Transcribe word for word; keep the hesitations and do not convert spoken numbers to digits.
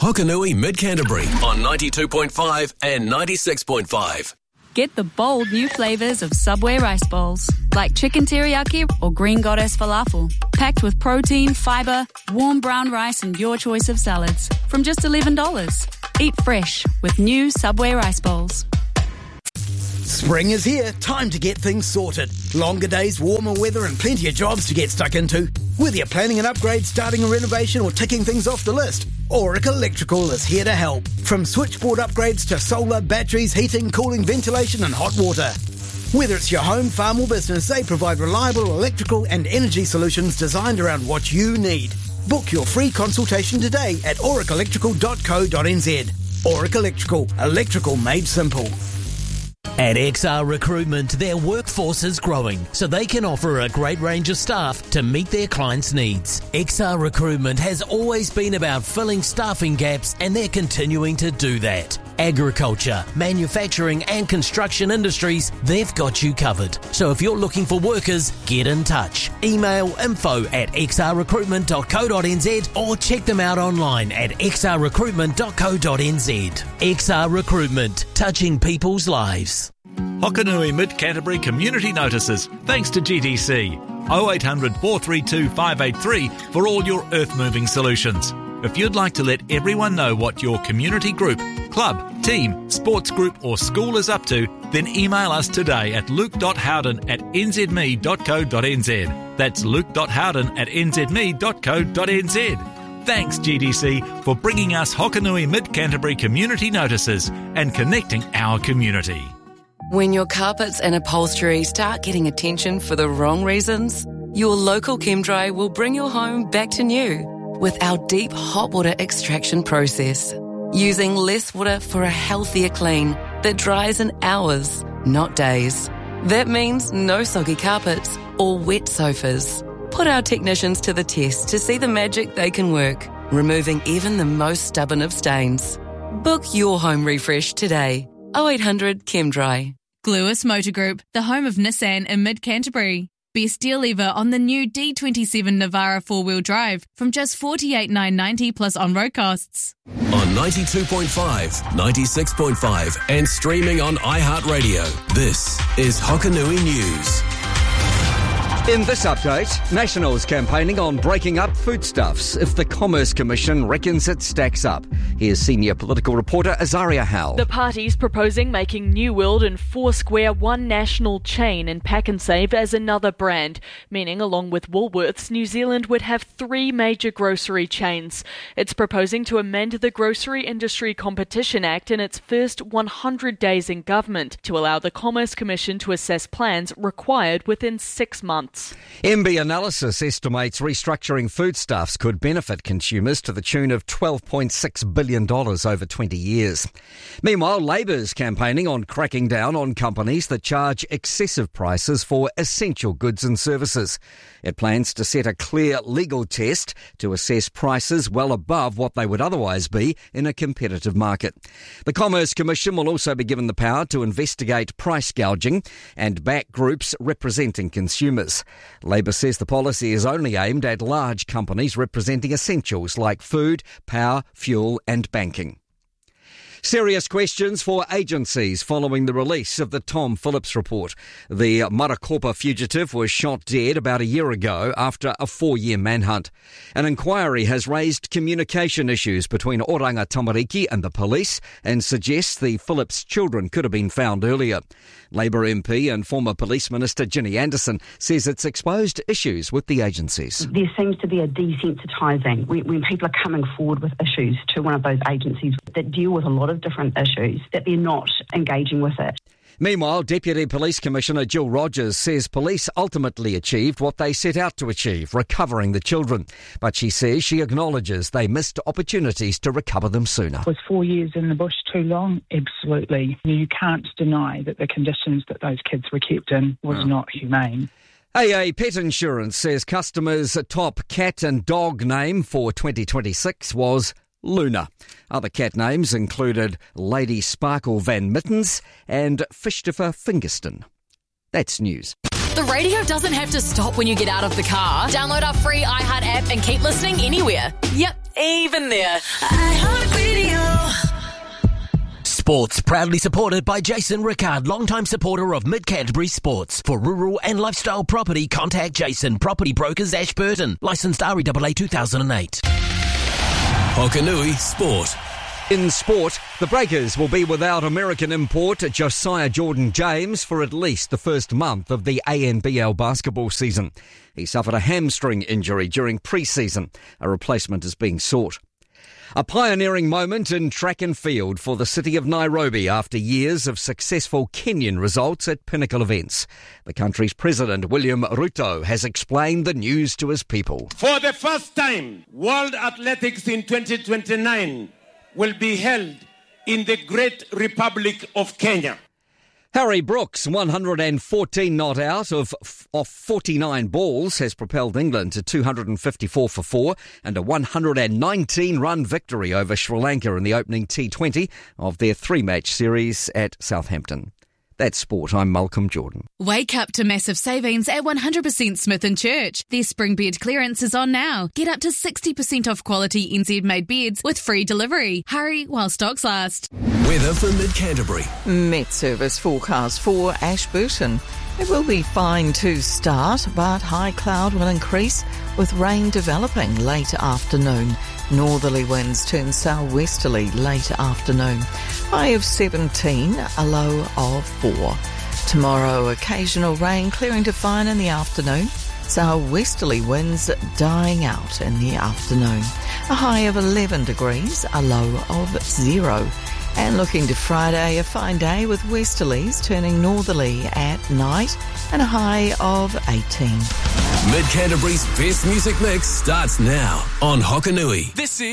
Hokanui Mid-Canterbury on ninety-two point five and ninety-six point five. Get the bold new flavours of Subway rice bowls, like chicken teriyaki or green goddess falafel, packed with protein, fibre, warm brown rice and your choice of salads, from just eleven dollars. Eat fresh with new Subway rice bowls. Spring is here, time to get things sorted. Longer days, warmer weather and plenty of jobs to get stuck into. Whether you're planning an upgrade, starting a renovation or ticking things off the list, Oracle Electrical is here to help. From switchboard upgrades to solar, batteries, heating, cooling, ventilation and hot water. Whether it's your home, farm or business, they provide reliable electrical and energy solutions designed around what you need. Book your free consultation today at oracle electrical dot co dot n z. Oracle Electrical, electrical made simple. At X R Recruitment, their workforce is growing, so they can offer a great range of staff to meet their clients' needs. X R Recruitment has always been about filling staffing gaps, and they're continuing to do that. Agriculture, manufacturing and construction industries, they've got you covered. So if you're looking for workers, get in touch. Email info at x r recruitment dot co dot n z or check them out online at x r recruitment dot co dot n z. X R Recruitment, touching people's lives. Hokanui Mid-Canterbury Community Notices, thanks to G D C. oh eight hundred, four three two, five eight three for all your earth-moving solutions. If you'd like to let everyone know what your community group, club, team, sports group or school is up to, then email us today at luke dot howden at n z m e dot co dot n z. That's luke dot howden at n z m e dot co dot n z. Thanks G D C for bringing us Hokanui Mid-Canterbury Community Notices and connecting our community. When your carpets and upholstery start getting attention for the wrong reasons, your local ChemDry will bring your home back to new with our deep hot water extraction process, using less water for a healthier clean that dries in hours, not days. That means no soggy carpets or wet sofas. Put our technicians to the test to see the magic they can work, removing even the most stubborn of stains. Book your home refresh today. oh eight hundred ChemDry. Gluis Motor Group, the home of Nissan in Mid-Canterbury. Best deal ever on the new D twenty-seven Navara four-wheel drive from just forty-eight thousand nine hundred ninety plus on-road costs. On ninety-two point five, ninety-six point five and streaming on iHeartRadio, this is Hokanui News. In this update, Nationals campaigning on breaking up foodstuffs if the Commerce Commission reckons it stacks up. Here's senior political reporter Azaria Howell. The party's proposing making New World and Foursquare one national chain and Pak'nSave as another brand, meaning along with Woolworths, New Zealand would have three major grocery chains. It's proposing to amend the Grocery Industry Competition Act in its first one hundred days in government to allow the Commerce Commission to assess plans required within six months. M B Analysis estimates restructuring foodstuffs could benefit consumers to the tune of twelve point six billion dollars over twenty years. Meanwhile, Labor's campaigning on cracking down on companies that charge excessive prices for essential goods and services. It plans to set a clear legal test to assess prices well above what they would otherwise be in a competitive market. The Commerce Commission will also be given the power to investigate price gouging and back groups representing consumers. Labor says the policy is only aimed at large companies representing essentials like food, power, fuel and banking. Serious questions for agencies following the release of the Tom Phillips report. The Marakopa fugitive was shot dead about a year ago after a four-year manhunt. An inquiry has raised communication issues between Oranga Tamariki and the police and suggests the Phillips children could have been found earlier. Labor M P and former Police Minister Ginny Anderson says it's exposed issues with the agencies. There seems to be a desensitising when, when people are coming forward with issues to one of those agencies that deal with a lot of different issues, that they're not engaging with it. Meanwhile, Deputy Police Commissioner Jill Rogers says police ultimately achieved what they set out to achieve, recovering the children. But she says she acknowledges they missed opportunities to recover them sooner. Was four years in the bush too long? Absolutely. You can't deny that the conditions that those kids were kept in was oh. not humane. A A Pet Insurance says customers' top cat and dog name for twenty twenty-six was Luna. Other cat names included Lady Sparkle Van Mittens and Fishtifer Fingerston. That's news. The radio doesn't have to stop when you get out of the car. Download our free iHeart app and keep listening anywhere. Yep, even there. Sports proudly supported by Jason Rickard, long-time supporter of Mid-Canterbury Sports. For rural and lifestyle property, contact Jason, Property Brokers, Ashburton. Licensed R E A A two thousand eight. Hokanui Sport. In sport, the Breakers will be without American import Josiah Jordan-James for at least the first month of the A N B L basketball season. He suffered a hamstring injury during pre-season. A replacement is being sought. A pioneering moment in track and field for the city of Nairobi after years of successful Kenyan results at pinnacle events. The country's president, William Ruto, has explained the news to his people. For the first time, World Athletics in twenty twenty-nine will be held in the Great Republic of Kenya. Harry Brooks, one hundred fourteen not out of, of forty-nine balls, has propelled England to two hundred fifty-four for four and a one hundred nineteen run victory over Sri Lanka in the opening T twenty of their three-match series at Southampton. That's sport. I'm Malcolm Jordan. Wake up to massive savings at one hundred percent Smith and Church. Their spring bed clearance is on now. Get up to sixty percent off quality N Z-made beds with free delivery. Hurry while stocks last. Weather for Mid-Canterbury. Met Service forecast for Ashburton. It will be fine to start, but high cloud will increase with rain developing late afternoon. Northerly winds turn southwesterly late afternoon. High of seventeen, a low of four. Tomorrow, occasional rain clearing to fine in the afternoon. Southwesterly winds dying out in the afternoon. A high of eleven degrees, a low of zero. And looking to Friday, a fine day with westerlies turning northerly at night and a high of eighteen. Mid-Canterbury's best music mix starts now on Hokanui. This is